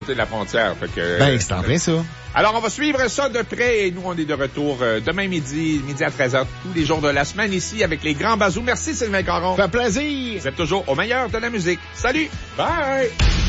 de la frontière. Fait que, Ben, c'est en plein ça. Alors, on va suivre ça de près et nous, on est de retour demain midi à 13h, tous les jours de la semaine ici avec les grands bazous. Merci Sylvain Caron. Ça fait plaisir. Vous êtes toujours au meilleur de la musique. Salut! Bye!